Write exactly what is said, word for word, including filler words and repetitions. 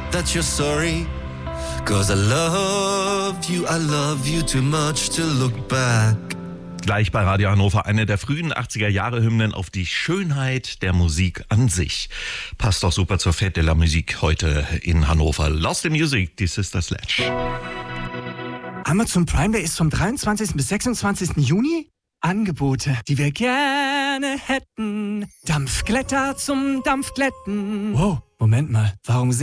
that you're sorry. Cause I love you, I love you too much to look back. Gleich bei Radio Hannover eine der frühen achtziger-Jahre-Hymnen auf die Schönheit der Musik an sich. Passt doch super zur Fête de la Musique heute in Hannover. Lost in Music, die Sister Sledge. Amazon Prime Day ist vom dreiundzwanzigsten bis sechsundzwanzigsten Juni. Angebote, die wir gerne hätten. Dampfglätter zum Dampfglätten. Wow, Moment mal, warum